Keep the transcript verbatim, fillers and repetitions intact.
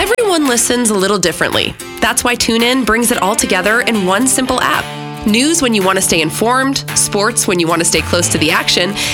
Everyone listens a little differently. That's why TuneIn brings it all together in one simple app. News when you want to stay informed, sports when you want to stay close to the action,